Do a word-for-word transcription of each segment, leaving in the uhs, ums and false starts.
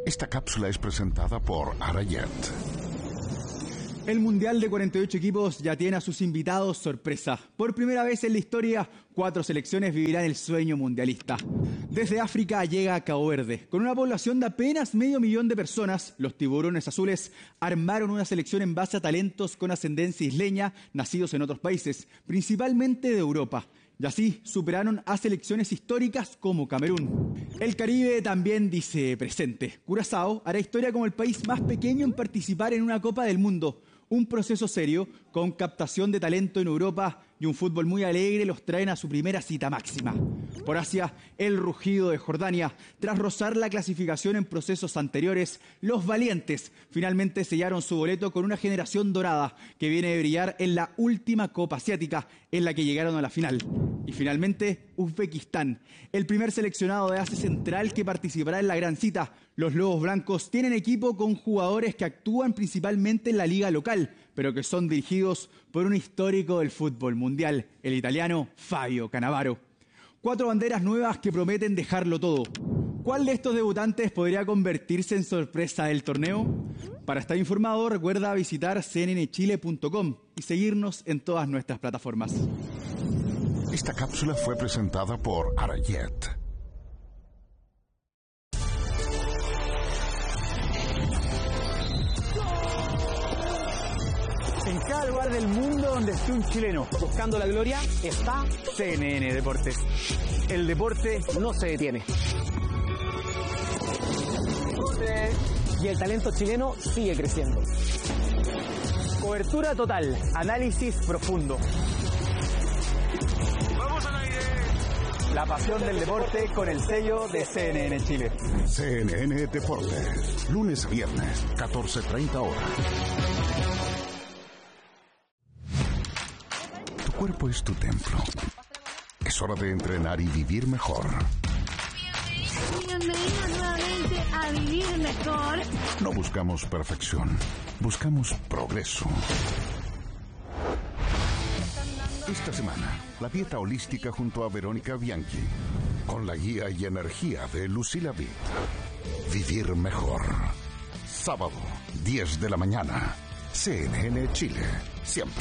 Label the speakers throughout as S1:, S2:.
S1: Esta cápsula es presentada por Arayet.
S2: El Mundial de cuarenta y ocho equipos ya tiene a sus invitados sorpresa. Por primera vez en la historia, cuatro selecciones vivirán el sueño mundialista. Desde África llega Cabo Verde. Con una población de apenas medio millón de personas, los tiburones azules armaron una selección en base a talentos con ascendencia isleña, nacidos en otros países, principalmente de Europa. Y así superaron a selecciones históricas como Camerún. El Caribe también dice presente. Curazao hará historia como el país más pequeño en participar en una Copa del Mundo. Un proceso serio, con captación de talento en Europa y un fútbol muy alegre los traen a su primera cita máxima. Por Asia, el rugido de Jordania. Tras rozar la clasificación en procesos anteriores, los valientes finalmente sellaron su boleto con una generación dorada que viene de brillar en la última Copa Asiática, en la que llegaron a la final. Y finalmente, Uzbekistán, el primer seleccionado de Asia Central que participará en la gran cita. Los Lobos Blancos tienen equipo con jugadores que actúan principalmente en la liga local, pero que son dirigidos por un histórico del fútbol mundial, el italiano Fabio Cannavaro. Cuatro banderas nuevas que prometen dejarlo todo. ¿Cuál de estos debutantes podría convertirse en sorpresa del torneo? Para estar informado, recuerda visitar c n n chile punto com y seguirnos en todas nuestras plataformas.
S1: Esta cápsula fue presentada por Arayet.
S2: En cada lugar del mundo donde esté un chileno buscando la gloria, está C N N Deportes. El deporte no se detiene. Y el talento chileno sigue creciendo. Cobertura total, análisis profundo. ¡Vamos al aire! La pasión del deporte con el sello de C N N Chile.
S1: C N N Deportes, lunes a viernes, catorce treinta horas. Tu cuerpo es tu templo. Es hora de entrenar y vivir mejor.
S3: Bienvenidos nuevamente a Vivir Mejor.
S1: No buscamos perfección, buscamos progreso. Esta semana, la dieta holística junto a Verónica Bianchi, con la guía y energía de Lucila Vitt. Vivir mejor. Sábado, diez de la mañana. C N N Chile, siempre.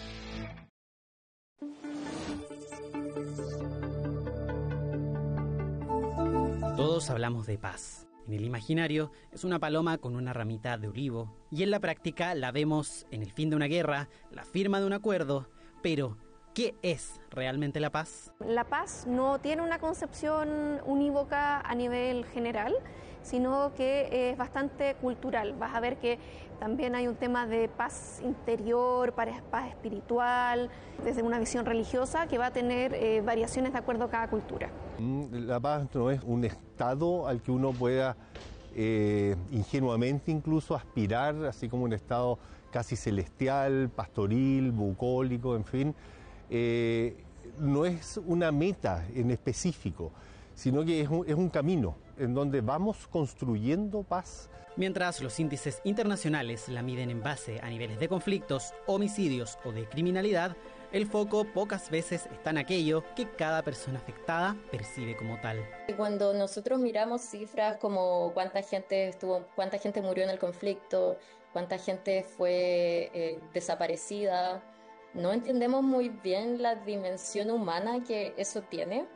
S4: Todos hablamos de paz. En el imaginario es una paloma con una ramita de olivo y en la práctica la vemos en el fin de una guerra, la firma de un acuerdo, pero ¿qué es realmente la paz?
S5: La paz no tiene una concepción unívoca a nivel general, sino que es bastante cultural. Vas a ver que también hay un tema de paz interior, paz espiritual, desde una visión religiosa que va a tener eh, variaciones de acuerdo a cada cultura.
S6: La paz no es un estado al que uno pueda eh, ingenuamente incluso aspirar, así como un estado casi celestial, pastoril, bucólico, en fin. Eh, no es una meta en específico, sino que es un, es un camino en donde vamos construyendo paz.
S4: Mientras los índices internacionales la miden en base a niveles de conflictos, homicidios o de criminalidad, el foco pocas veces está en aquello que cada persona afectada percibe como tal.
S7: Cuando nosotros miramos cifras como cuánta gente estuvo, cuánta gente murió en el conflicto, cuánta gente fue eh, desaparecida, no entendemos muy bien la dimensión humana que eso tiene.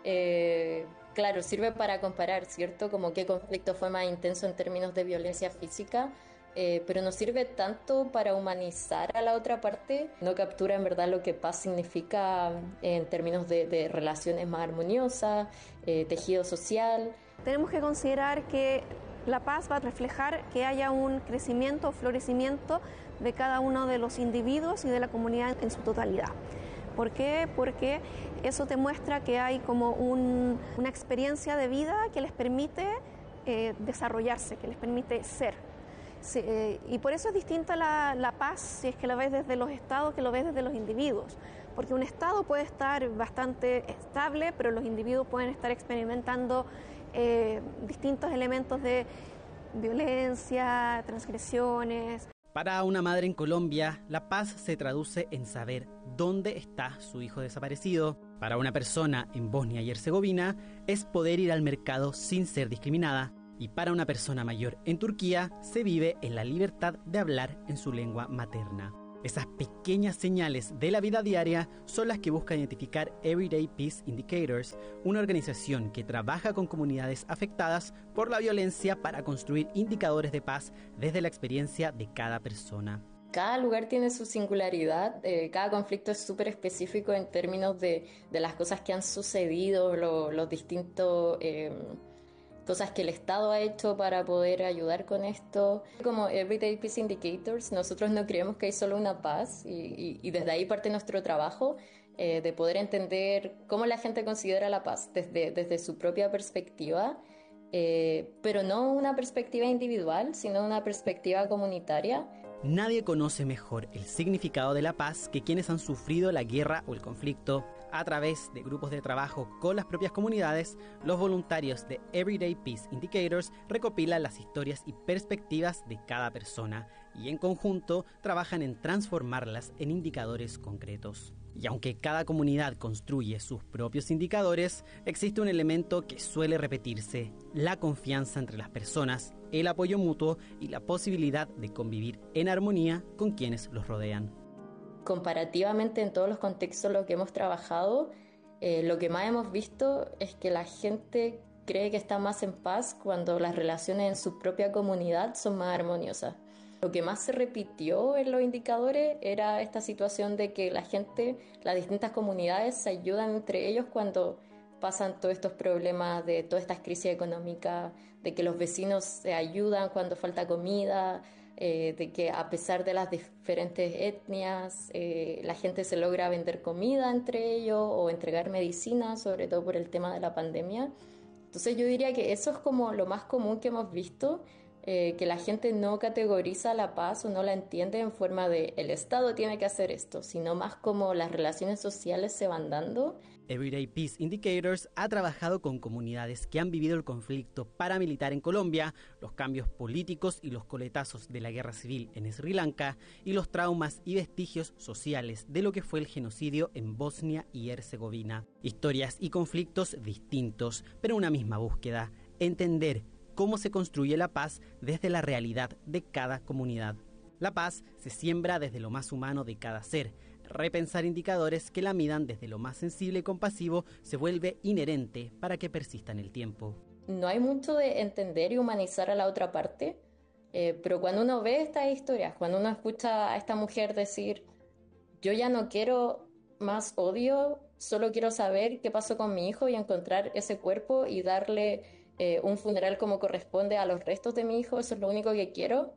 S7: Eh, claro, sirve para comparar, ¿cierto? Como qué conflicto fue más intenso en términos de violencia física, eh, pero no sirve tanto para humanizar a la otra parte. No captura en verdad lo que paz significa en términos de, de relaciones más armoniosas, eh, tejido social.
S5: Tenemos que considerar que la paz va a reflejar que haya un crecimiento o florecimiento de cada uno de los individuos y de la comunidad en su totalidad. ¿Por qué? Porque eso te muestra que hay como un, una experiencia de vida que les permite eh, desarrollarse, que les permite ser. Sí, eh, y por eso es distinta la, la paz si es que la ves desde los estados que lo ves desde los individuos. Porque un estado puede estar bastante estable, pero los individuos pueden estar experimentando eh, distintos elementos de violencia, transgresiones.
S4: Para una madre en Colombia, la paz se traduce en saber dónde está su hijo desaparecido. Para una persona en Bosnia y Herzegovina, es poder ir al mercado sin ser discriminada. Y para una persona mayor en Turquía se vive en la libertad de hablar en su lengua materna. Esas pequeñas señales de la vida diaria son las que busca identificar Everyday Peace Indicators, una organización que trabaja con comunidades afectadas por la violencia para construir indicadores de paz desde la experiencia de cada persona.
S7: Cada lugar tiene su singularidad, eh, cada conflicto es súper específico en términos de, de las cosas que han sucedido, lo, los distintos... Eh, cosas que el Estado ha hecho para poder ayudar con esto. Como Everyday Peace Indicators, nosotros no creemos que hay solo una paz y, y, y desde ahí parte nuestro trabajo eh, de poder entender cómo la gente considera la paz desde, desde su propia perspectiva, eh, pero no una perspectiva individual, sino una perspectiva comunitaria.
S4: Nadie conoce mejor el significado de la paz que quienes han sufrido la guerra o el conflicto. A través de grupos de trabajo con las propias comunidades, los voluntarios de Everyday Peace Indicators recopilan las historias y perspectivas de cada persona y en conjunto trabajan en transformarlas en indicadores concretos. Y aunque cada comunidad construye sus propios indicadores, existe un elemento que suele repetirse: la confianza entre las personas, el apoyo mutuo y la posibilidad de convivir en armonía con quienes los rodean.
S7: Comparativamente en todos los contextos en los que hemos trabajado, eh, lo que más hemos visto es que la gente cree que está más en paz cuando las relaciones en su propia comunidad son más armoniosas. Lo que más se repitió en los indicadores era esta situación de que la gente, las distintas comunidades se ayudan entre ellos cuando pasan todos estos problemas de todas estas crisis económicas, de que los vecinos se ayudan cuando falta comida, Eh, de que a pesar de las diferentes etnias, eh, la gente se logra vender comida entre ellos o entregar medicina, sobre todo por el tema de la pandemia. Entonces yo diría que eso es como lo más común que hemos visto, eh, que la gente no categoriza la paz o no la entiende en forma de el Estado tiene que hacer esto, sino más como las relaciones sociales se van dando.
S4: Everyday Peace Indicators ha trabajado con comunidades que han vivido el conflicto paramilitar en Colombia, los cambios políticos y los coletazos de la guerra civil en Sri Lanka y los traumas y vestigios sociales de lo que fue el genocidio en Bosnia y Herzegovina. Historias y conflictos distintos, pero una misma búsqueda: entender cómo se construye la paz desde la realidad de cada comunidad. La paz se siembra desde lo más humano de cada ser. Repensar indicadores que la midan desde lo más sensible y compasivo se vuelve inherente para que persista en el tiempo.
S7: No hay mucho de entender y humanizar a la otra parte, eh, pero cuando uno ve estas historias, cuando uno escucha a esta mujer decir yo ya no quiero más odio, solo quiero saber qué pasó con mi hijo y encontrar ese cuerpo y darle eh, un funeral como corresponde a los restos de mi hijo, eso es lo único que quiero.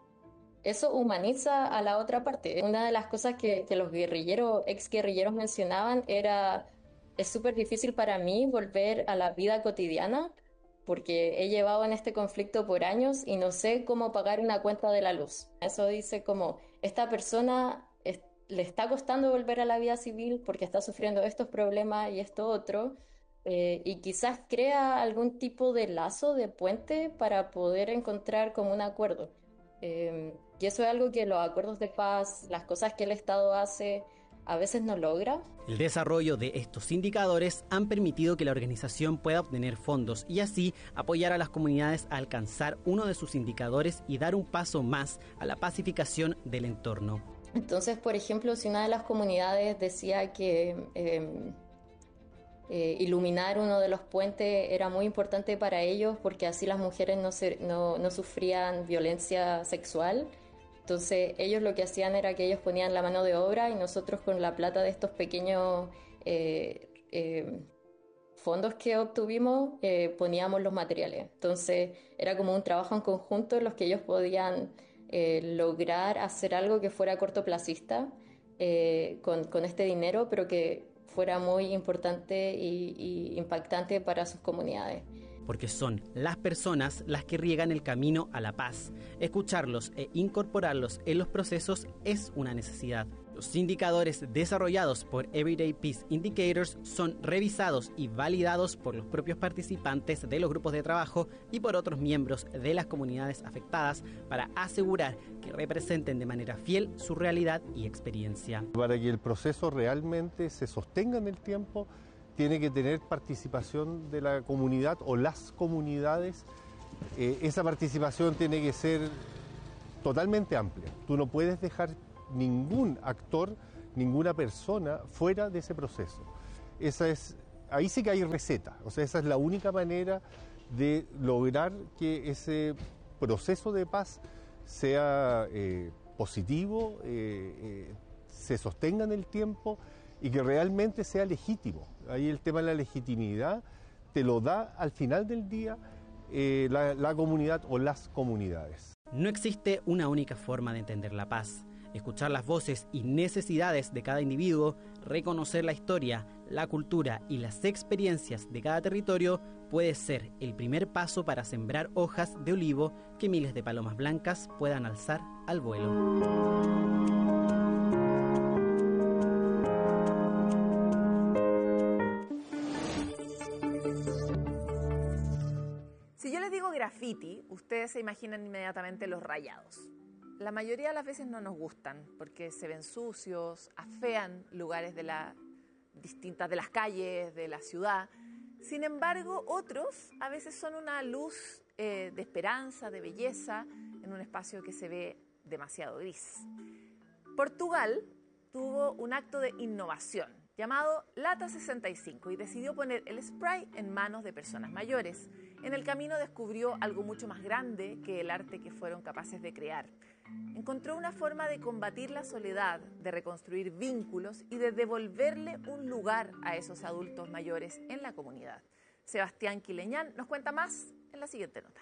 S7: Eso humaniza a la otra parte. Una de las cosas que, que los guerrilleros, ex guerrilleros mencionaban era: es súper difícil para mí volver a la vida cotidiana porque he llevado en este conflicto por años y no sé cómo pagar una cuenta de la luz. Eso dice como, esta persona es, le está costando volver a la vida civil porque está sufriendo estos problemas y esto otro, eh, y quizás crea algún tipo de lazo, de puente para poder encontrar como un acuerdo. Eh, y eso es algo que los acuerdos de paz, las cosas que el Estado hace, a veces no logra.
S4: El desarrollo de estos indicadores han permitido que la organización pueda obtener fondos y así apoyar a las comunidades a alcanzar uno de sus indicadores y dar un paso más a la pacificación del entorno.
S7: Entonces, por ejemplo, si una de las comunidades decía que eh, eh, iluminar uno de los puentes era muy importante para ellos porque así las mujeres no, se, no, no sufrían violencia sexual, entonces ellos lo que hacían era que ellos ponían la mano de obra y nosotros con la plata de estos pequeños eh, eh, fondos que obtuvimos eh, poníamos los materiales. Entonces era como un trabajo en conjunto en los que ellos podían eh, lograr hacer algo que fuera cortoplacista eh, con, con este dinero, pero que fuera muy importante y, y impactante para sus comunidades.
S4: Porque son las personas las que riegan el camino a la paz. Escucharlos e incorporarlos en los procesos es una necesidad. Los indicadores desarrollados por Everyday Peace Indicators son revisados y validados por los propios participantes de los grupos de trabajo y por otros miembros de las comunidades afectadas para asegurar que representen de manera fiel su realidad y experiencia.
S6: Para que el proceso realmente se sostenga en el tiempo, tiene que tener participación de la comunidad o las comunidades eh, esa participación tiene que ser totalmente amplia. Tú no puedes dejar ningún actor, ninguna persona fuera de ese proceso. Esa es, ahí sí que hay receta, o sea, esa es la única manera de lograr que ese proceso de paz sea eh, positivo, eh, eh, se sostenga en el tiempo y que realmente sea legítimo. Ahí el tema de la legitimidad te lo da al final del día eh, la, la comunidad o las comunidades.
S4: No existe una única forma de entender la paz. Escuchar las voces y necesidades de cada individuo, reconocer la historia, la cultura y las experiencias de cada territorio puede ser el primer paso para sembrar hojas de olivo que miles de palomas blancas puedan alzar al vuelo.
S8: Si yo les digo graffiti, ustedes se imaginan inmediatamente los rayados. La mayoría de las veces no nos gustan porque se ven sucios, afean lugares de la, distintas de las calles, de la ciudad. Sin embargo, otros a veces son una luz eh, de esperanza, de belleza, en un espacio que se ve demasiado gris. Portugal tuvo un acto de innovación llamado Lata sesenta y cinco y decidió poner el spray en manos de personas mayores. En el camino descubrió algo mucho más grande que el arte que fueron capaces de crear. Encontró una forma de combatir la soledad, de reconstruir vínculos y de devolverle un lugar a esos adultos mayores en la comunidad. Sebastián Quileñán nos cuenta más en la siguiente nota.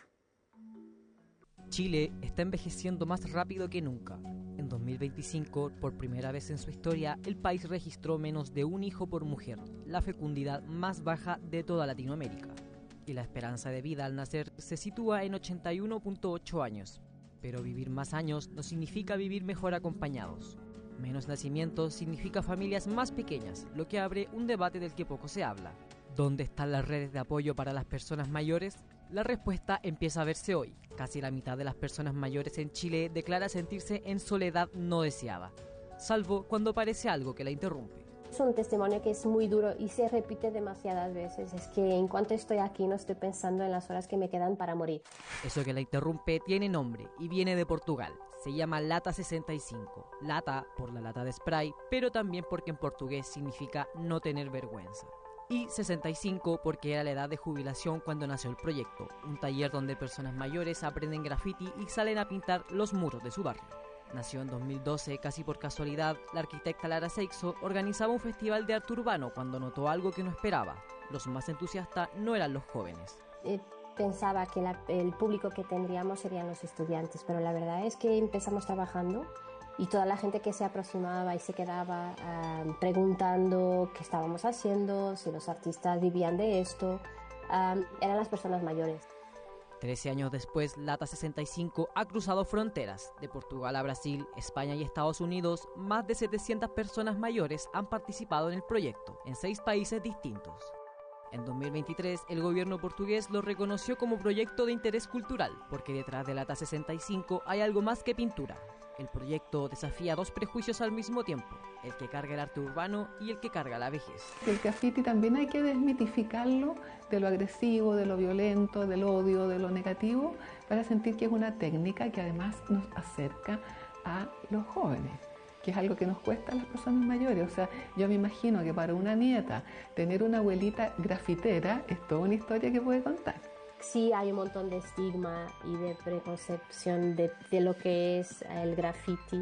S9: Chile está envejeciendo más rápido que nunca. En dos mil veinticinco, por primera vez en su historia, el país registró menos de un hijo por mujer, la fecundidad más baja de toda Latinoamérica. Y la esperanza de vida al nacer se sitúa en ochenta y uno punto ocho años. Pero vivir más años no significa vivir mejor acompañados. Menos nacimientos significa familias más pequeñas, lo que abre un debate del que poco se habla. ¿Dónde están las redes de apoyo para las personas mayores? La respuesta empieza a verse hoy. Casi la mitad de las personas mayores en Chile declara sentirse en soledad no deseada, salvo cuando parece algo que la interrumpe.
S10: Es un testimonio que es muy duro y se repite demasiadas veces. Es que en cuanto estoy aquí no estoy pensando en las horas que me quedan para morir.
S9: Eso que la interrumpe tiene nombre y viene de Portugal. Se llama Lata sesenta y cinco. Lata por la lata de spray, pero también porque en portugués significa no tener vergüenza. Y sesenta y cinco porque era la edad de jubilación cuando nació el proyecto, un taller donde personas mayores aprenden graffiti y salen a pintar los muros de su barrio. Nació en dos mil doce, casi por casualidad, la arquitecta Lara Seixo organizaba un festival de arte urbano cuando notó algo que no esperaba. Los más entusiastas no eran los jóvenes.
S10: Eh, pensaba que la, el público que tendríamos serían los estudiantes, pero la verdad es que empezamos trabajando y toda la gente que se aproximaba y se quedaba uh, preguntando qué estábamos haciendo, si los artistas vivían de esto, um, eran las personas mayores.
S9: Trece años después, Lata sesenta y cinco ha cruzado fronteras. De Portugal a Brasil, España y Estados Unidos, más de setecientas personas mayores han participado en el proyecto, en seis países distintos. En dos mil veintitrés, el gobierno portugués lo reconoció como proyecto de interés cultural, porque detrás de Lata sesenta y cinco hay algo más que pintura. El proyecto desafía dos prejuicios al mismo tiempo, el que carga el arte urbano y el que carga la vejez.
S11: El graffiti también hay que desmitificarlo de lo agresivo, de lo violento, del odio, de lo negativo, para sentir que es una técnica que además nos acerca a los jóvenes, que es algo que nos cuesta a las personas mayores. O sea, yo me imagino que para una nieta tener una abuelita grafitera es toda una historia que puede contar.
S10: Sí, hay un montón de estigma y de preconcepción de, de lo que es el graffiti,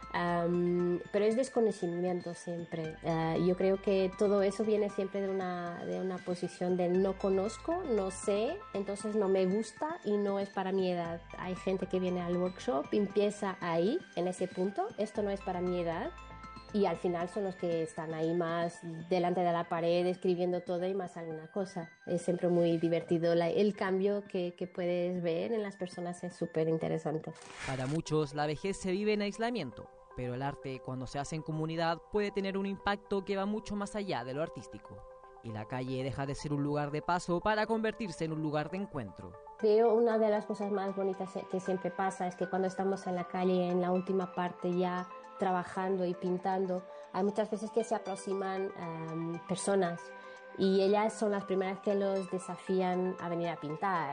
S10: um, pero es desconocimiento siempre. Uh, yo creo que todo eso viene siempre de una, de una posición de no conozco, no sé, entonces no me gusta y no es para mi edad. Hay gente que viene al workshop, empieza ahí, en ese punto, esto no es para mi edad. Y al final son los que están ahí más delante de la pared escribiendo todo y más alguna cosa. Es siempre muy divertido. La, el cambio que, que puedes ver en las personas es súper interesante.
S9: Para muchos, la vejez se vive en aislamiento, pero el arte, cuando se hace en comunidad, puede tener un impacto que va mucho más allá de lo artístico. Y la calle deja de ser un lugar de paso para convertirse en un lugar de encuentro.
S10: Creo una de las cosas más bonitas que siempre pasa es que cuando estamos en la calle, en la última parte ya trabajando y pintando, hay muchas veces que se aproximan um, personas y ellas son las primeras que los desafían a venir a pintar.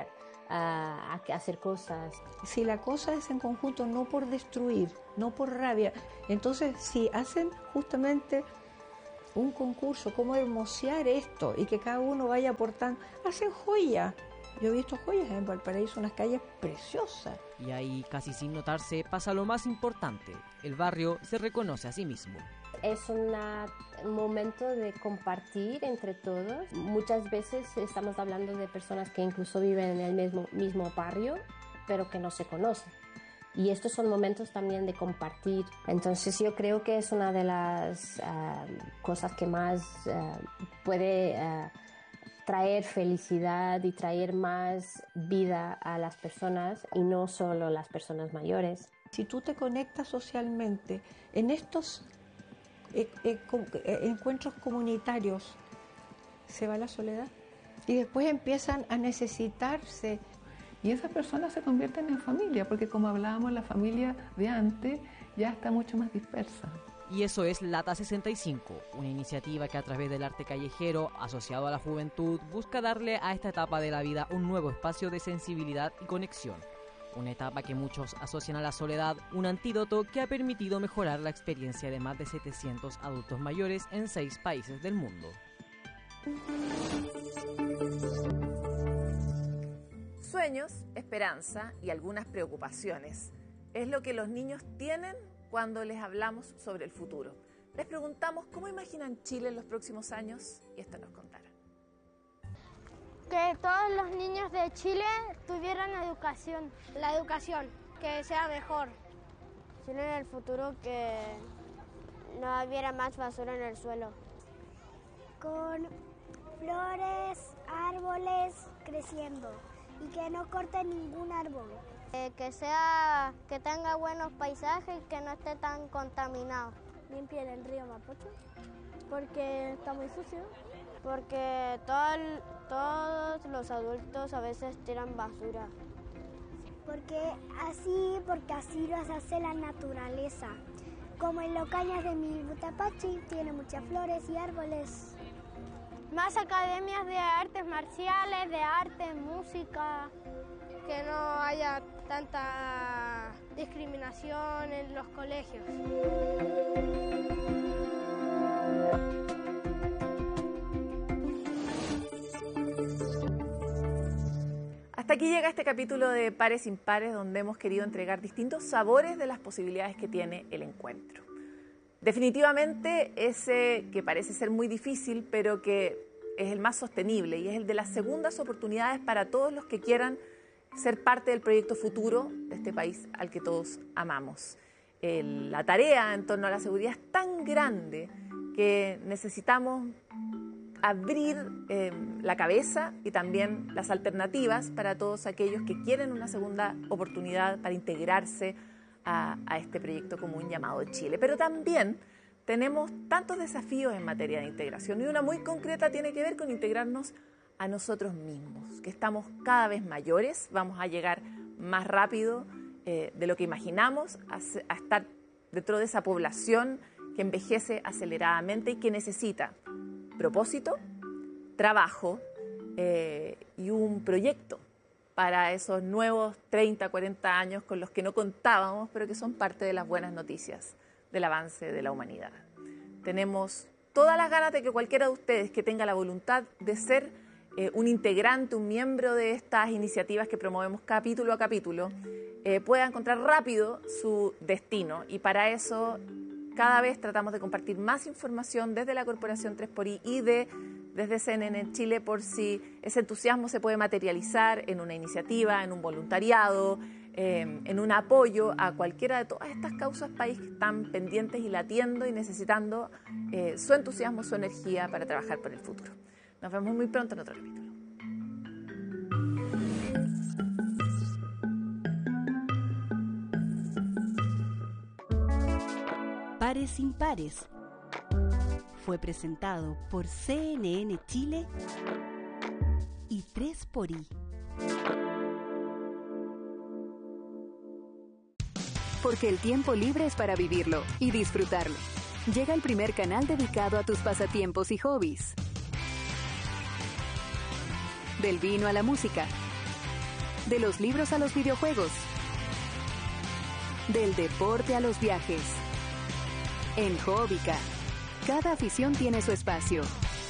S10: a, a hacer cosas.
S12: Si la cosa es en conjunto, no por destruir, no por rabia, entonces si hacen justamente un concurso, cómo hermosear esto y que cada uno vaya aportando, hacen joyas. Yo he visto joyas en Valparaíso, unas calles preciosas.
S9: Y ahí, casi sin notarse, pasa lo más importante. El barrio se reconoce a sí mismo.
S10: Es una, un momento de compartir entre todos. Muchas veces estamos hablando de personas que incluso viven en el mismo, mismo barrio, pero que no se conocen. Y estos son momentos también de compartir. Entonces yo creo que es una de las uh, cosas que más uh, puede uh, traer felicidad y traer más vida a las personas, y no solo las personas mayores.
S12: Si tú te conectas socialmente en estos eh, eh, eh, encuentros comunitarios, se va la soledad y después empiezan a necesitarse.
S11: Y esas personas se convierten en familia, porque como hablábamos, la familia de antes ya está mucho más dispersa.
S9: Y eso es Lata sesenta y cinco, una iniciativa que a través del arte callejero, asociado a la juventud, busca darle a esta etapa de la vida un nuevo espacio de sensibilidad y conexión. Una etapa que muchos asocian a la soledad, un antídoto que ha permitido mejorar la experiencia de más de setecientos adultos mayores en seis países del mundo.
S8: Sueños, esperanza y algunas preocupaciones es lo que los niños tienen cuando les hablamos sobre el futuro. Les preguntamos cómo imaginan Chile en los próximos años y esto nos contaron.
S13: Que todos los niños de Chile tuvieran educación. La educación, que sea mejor.
S14: Chile en el futuro, que no hubiera más basura en el suelo.
S15: Con flores, árboles creciendo y que no corten ningún árbol.
S14: Eh, que sea, que tenga buenos paisajes y que no esté tan contaminado.
S15: Limpien el río Mapocho porque está muy sucio.
S14: Porque todo el, todos los adultos a veces tiran basura.
S15: Porque así, porque así lo hace la naturaleza. Como en los cañas de mi Butapachi, tiene muchas flores y árboles.
S13: Más academias de artes marciales, de arte, música. Que no haya tanta discriminación en los colegios.
S8: Hasta aquí llega este capítulo de Pares Impares, donde hemos querido entregar distintos sabores de las posibilidades que tiene el encuentro. Definitivamente ese que parece ser muy difícil, pero que es el más sostenible y es el de las segundas oportunidades para todos los que quieran ser parte del proyecto futuro de este país al que todos amamos. El, la tarea en torno a la seguridad es tan grande que necesitamos abrir eh, la cabeza y también las alternativas para todos aquellos que quieren una segunda oportunidad para integrarse a, a este proyecto común llamado Chile. Pero también tenemos tantos desafíos en materia de integración y una muy concreta tiene que ver con integrarnos a nosotros mismos, que estamos cada vez mayores, vamos a llegar más rápido eh, de lo que imaginamos a, a estar dentro de esa población que envejece aceleradamente y que necesita propósito, trabajo eh, y un proyecto para esos nuevos treinta, cuarenta años con los que no contábamos, pero que son parte de las buenas noticias del avance de la humanidad. Tenemos todas las ganas de que cualquiera de ustedes que tenga la voluntad de ser Eh, un integrante, un miembro de estas iniciativas que promovemos capítulo a capítulo, eh, pueda encontrar rápido su destino. Y para eso cada vez tratamos de compartir más información desde la Corporación tres por I y de, desde C N N Chile, por si ese entusiasmo se puede materializar en una iniciativa, en un voluntariado, eh, en un apoyo a cualquiera de todas estas causas país que están pendientes y latiendo y necesitando eh, su entusiasmo, su energía para trabajar por el futuro. Nos vemos muy pronto en otro capítulo.
S16: Pares Impares fue presentado por C N N Chile y tres por I.
S17: Porque el tiempo libre es para vivirlo y disfrutarlo. Llega el primer canal dedicado a tus pasatiempos y hobbies. Del vino a la música, De los libros a los videojuegos. Del deporte a los viajes. En Hobbica, cada afición tiene su espacio.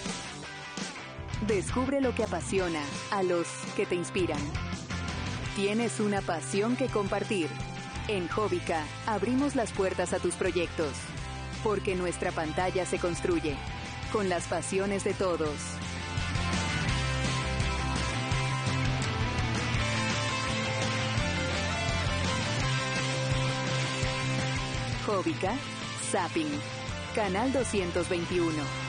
S17: Descubre lo que apasiona a los que te inspiran. Tienes una pasión que compartir. En Hobbica, abrimos las puertas a tus proyectos. Porque nuestra pantalla se construye con las pasiones de todos. Hobbica, Zapping, Canal doscientos veintiuno.